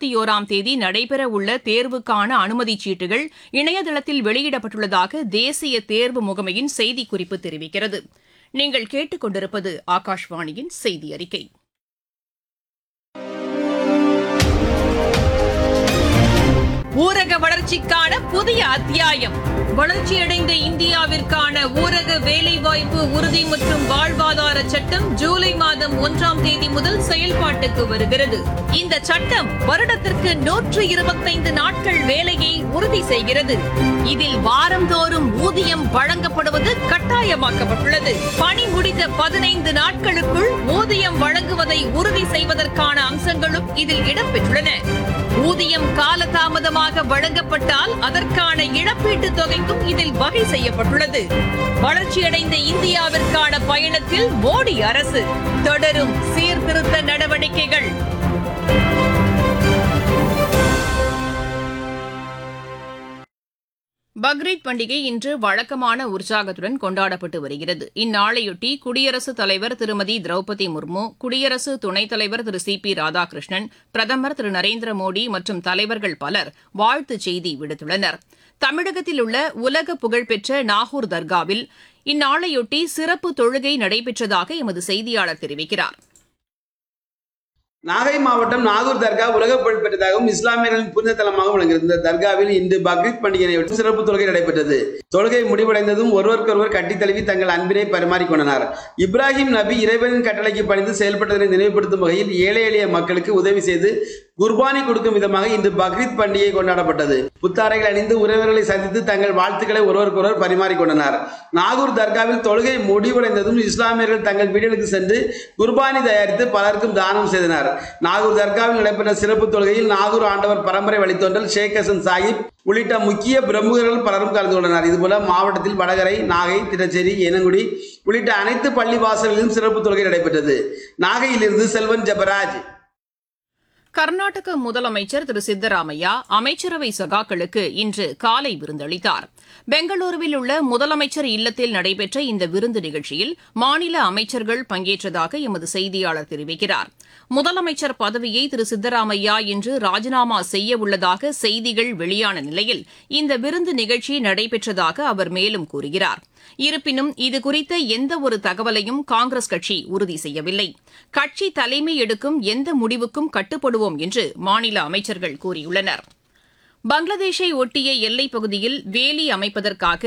31ஆம் தேதி நடைபெறவுள்ள தேர்வுக்கான அனுமதிச் சீட்டுகள் இணையதளத்தில் வெளியிடப்பட்டுள்ளதாக தேசிய தேர்வு முகமையின் செய்திக்குறிப்பு தெரிவிக்கிறது. நீங்கள் கேட்டுக் கொண்டிருப்பது ஆகாஷ்வாணியின் செய்தி அறிக்கை. ஊரக வளர்ச்சிக்கான புதிய அத்தியாயம். வளர்ச்சியடைந்த இந்தியாவிற்கான ஊரக வேலைவாய்ப்பு உறுதி மற்றும் வாழ்வாதார சட்டம் ஜூலை மாதம் 1ஆம் தேதி முதல் செயல்பாட்டுக்கு வருகிறது. இந்த சட்டம் வருடத்திற்கு 125 நாட்கள் வேலையை உறுதி செய்கிறது. இதில் வாரந்தோறும் ஊதியம் வழங்கப்படுவது கட்டாயமாக்கப்பட்டுள்ளது. பணி முடிந்த 15 நாட்களுக்குள் ஊதியம் வழங்குவதை உறுதி செய்வதற்கான அம்சங்களும் இதில் இடம்பெற்றுள்ளன. ஊதியம் காலதாமதமாக வழங்கப்பட்டால் அதற்கான இழப்பீட்டுத் தொகைக்கும் இதில் வகை செய்யப்பட்டுள்ளது. வளர்ச்சியடைந்த இந்தியாவிற்கான பயணத்தில் மோடி அரசு தொடரும் சீர்திருத்த நடவடிக்கைகள். பக்ரீத் பண்டிகை இன்று வழக்கமான உற்சாகத்துடன் கொண்டாடப்பட்டு வருகிறது. இந்நாளையொட்டி குடியரசுத் தலைவர் திருமதி திரௌபதி முர்மு, குடியரசு துணைத் தலைவர் திரு சி பி ராதாகிருஷ்ணன், பிரதமர் திரு நரேந்திர மோடி மற்றும் தலைவர்கள் பலர் வாழ்த்துச் செய்தி விடுத்துள்ளனர். தமிழகத்தில் உள்ள உலக புகழ்பெற்ற நாகூர் தர்காவில் இந்நாளையொட்டி சிறப்பு தொழுகை நடைபெற்றதாக எமது செய்தியாளர் தெரிவிக்கிறார். நாகை மாவட்டம் நாகூர் தர்கா உலக புகழ் பெற்றதாகவும் இஸ்லாமியர்களின் புனித தலமாக விளங்குகிறது. இந்த தர்காவில் இன்று பக்ரீத் பண்டிகையையொட்டி சிறப்பு தொழுகை நடைபெற்றது. தொழுகை முடிவடைந்ததும் ஒருவருக்கொருவர் கட்டித் தழுவி தங்கள் அன்பினை பரிமாறிக்கொண்டனர். இப்ராஹிம் நபி இறைவனின் கட்டளைக்கு பணிந்து செயல்பட்டதனை நினைவுபடுத்தும் வகையில் ஏழை எளிய மக்களுக்கு உதவி செய்து குர்பானி கொடுக்கும் விதமாக இன்று பக்ரீத் பண்டிகை கொண்டாடப்பட்டது. புத்தாடைகள் அணிந்து உறவினர்களை சந்தித்து தங்கள் வாழ்த்துக்களை ஒருவருக்கொருவர் பரிமாறிக்கொண்டனர். நாகூர் தர்காவில் தொழுகை முடிவடைந்ததும் இஸ்லாமியர்கள் தங்கள் வீடுகளுக்கு சென்று குர்பானி தயாரித்து பலருக்கும் தானம் செய்தனர். நாகூர் தர்காவில் நடைபெற்ற சிறப்பு தொழுகையில் நாகூர் ஆண்டவர் பரம்பரை வழித்தோன்றல் ஷேக் ஹசன் சாஹிப் உள்ளிட்ட முக்கிய பிரமுகர்கள் பலரும் கலந்து கொண்டனர். இதுபோல மாவட்டத்தில் வடகரை, நாகை, திட்டச்சேரி, ஏனங்குடி உள்ளிட்ட அனைத்து பள்ளி வாசல்களிலும் சிறப்பு தொழுகை நடைபெற்றது. நாகையிலிருந்து செல்வன் ஜபராஜ். கர்நாடக முதலமைச்சர் திரு சித்தராமையா அமைச்சரவை சகாக்களுக்கு இன்று காலை விருந்தளித்தார். பெங்களூருவில் உள்ள முதலமைச்சர் இல்லத்தில் நடைபெற்ற இந்த விருந்து நிகழ்ச்சியில் மாநில அமைச்சர்கள் பங்கேற்றதாக எமது செய்தியாளர் தெரிவிக்கிறார். முதலமைச்சர் பதவியை திரு சித்தராமையா இன்று ராஜினாமா செய்ய உள்ளதாக செய்திகள் வெளியான நிலையில் இந்த விருந்து நிகழ்ச்சி நடைபெற்றதாக அவர் மேலும் கூறுகிறார். இருப்பினும் இதுகுறித்த எந்தவொரு தகவலையும் காங்கிரஸ் கட்சி உறுதி செய்யவில்லை. கட்சி தலைமை எடுக்கும் எந்த முடிவுக்கும் கட்டுப்படுவோம் என்று மாநில அமைச்சர்கள் கூறியுள்ளனர். பங்களாதேஷை ஒட்டிய எல்லைப் பகுதியில் வேலி அமைப்பதற்காக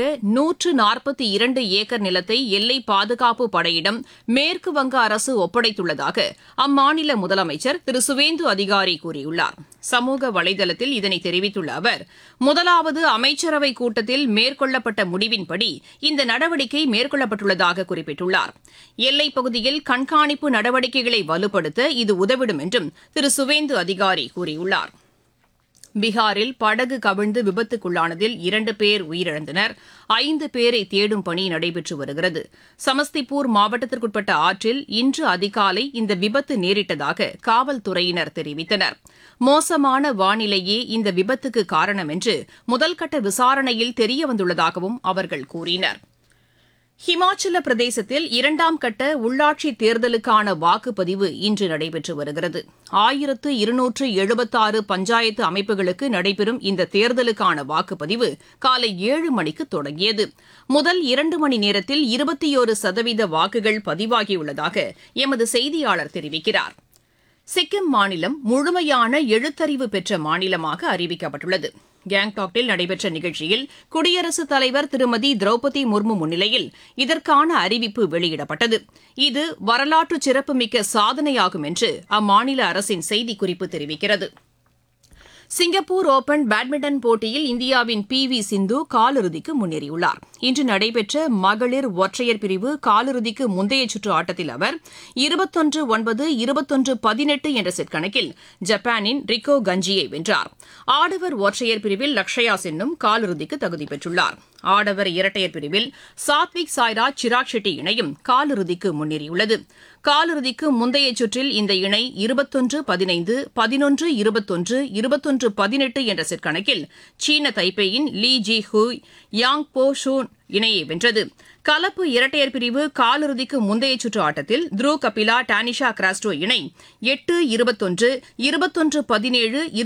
142 ஏக்கர் நிலத்தை எல்லை பாதுகாப்பு படையிடம் மேற்கு வங்க அரசு ஒப்படைத்துள்ளதாக அம்மாநில முதலமைச்சர் திரு சுவேந்து அதிகாரி கூறியுள்ளார். சமூக வலைதளத்தில் இதனை தெரிவித்துள்ள அவர், முதலாவது அமைச்சரவை கூட்டத்தில் மேற்கொள்ளப்பட்ட முடிவின்படி இந்த நடவடிக்கை மேற்கொள்ளப்பட்டுள்ளதாக குறிப்பிட்டுள்ளார். எல்லைப் பகுதியில் கண்காணிப்பு நடவடிக்கைகளை வலுப்படுத்த இது உதவிடும் என்றும் திரு சுவேந்து அதிகாரி கூறியுள்ளார். பீகாரில் படகு கவிழ்ந்து விபத்துக்குள்ளானதில் 2 பேர் உயிரிழந்தனர். 5 பேரை தேடும் பணி நடைபெற்று வருகிறது. சமஸ்திபூர் மாவட்டத்திற்குட்பட்ட ஆற்றில் இன்று அதிகாலை இந்த விபத்து நேரிட்டதாக காவல்துறையினர் தெரிவித்தனர். மோசமான வானிலையே இந்த விபத்துக்கு காரணம் என்று முதல்கட்ட விசாரணையில் தெரியவந்துள்ளதாகவும் அவர்கள் கூறினர். ஹிமாச்சல பிரதேசத்தில் 2ஆம் கட்ட உள்ளாட்சித் தேர்தலுக்கான வாக்குப்பதிவு இன்று நடைபெற்று வருகிறது. 1276 பஞ்சாயத்து அமைப்புகளுக்கு நடைபெறும் இந்த தேர்தலுக்கான வாக்குப்பதிவு காலை 7 மணிக்கு தொடங்கியது. முதல் 2 மணி நேரத்தில் 21% வாக்குகள் பதிவாகியுள்ளதாக எமது செய்தியாளர் தெரிவிக்கிறார். சிக்கிம் மாநிலம் முழுமையான எழுத்தறிவு பெற்ற மாநிலமாக அறிவிக்கப்பட்டுள்ளது. கேங்டாக்கில் நடைபெற்ற நிகழ்ச்சியில் குடியரசுத் தலைவர் திருமதி திரௌபதி முர்மு முன்னிலையில் இதற்கான அறிவிப்பு வெளியிடப்பட்டது. இது வரலாற்று சிறப்புமிக்க சாதனையாகும் என்று அம்மாநில அரசின் செய்திக்குறிப்பு தெரிவிக்கிறது. சிங்கப்பூர் ஓபன் பேட்மிண்டன் போட்டியில் இந்தியாவின் பி.வி. சிந்து காலிறுதிக்கு முன்னேறியுள்ளார். இன்று நடைபெற்ற மகளிர் ஒற்றையர் பிரிவு காலிறுதிக்கு முந்தைய சுற்று ஆட்டத்தில் அவர் 21-9, 21-18 என்ற செட் கணக்கில் ஜப்பானின் ரிக்கோ கஞ்சியை வென்றார். ஆடவர் ஒற்றையர் பிரிவில் லக்ஷயா சென்னும் காலிறுதிக்கு தகுதி பெற்றுள்ளார். ஆடவர் இரட்டையர் பிரிவில் சாத்விக் சாய்ராஜ் சிராக் ஷெட்டி இணையும் காலிறுதிக்கு முன்னேறியுள்ளது. காலிறுதிக்கு முந்தைய சுற்றில் இந்த இணை 21-15, 11-21, 21-18 என்ற செட் கணக்கில் சீன தைப்பேயின் லீ ஜி ஹூய் யாங் போ ஷூன் இணையை வென்றது. கலப்பு இரட்டையர் பிரிவு காலிறுதிக்கு முந்தைய சுற்று ஆட்டத்தில் த்ருவ் கபிலா டானிஷா கிராஸ்டோ இணை 8-21, 21-17,